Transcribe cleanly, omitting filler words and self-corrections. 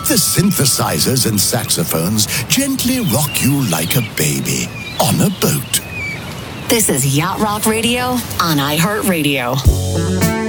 The synthesizers and saxophones gently rock you like a baby on a boat. This is Yacht Rock Radio on iHeartRadio.